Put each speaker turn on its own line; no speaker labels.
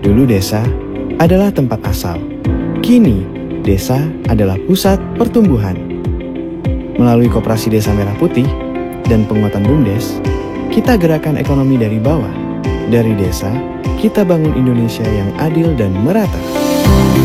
Dulu desa adalah tempat asal. Kini, desa adalah pusat pertumbuhan. Melalui Koperasi Desa Merah Putih dan penguatan BUMDes, kita gerakan ekonomi dari bawah. Dari desa, kita bangun Indonesia yang adil dan merata.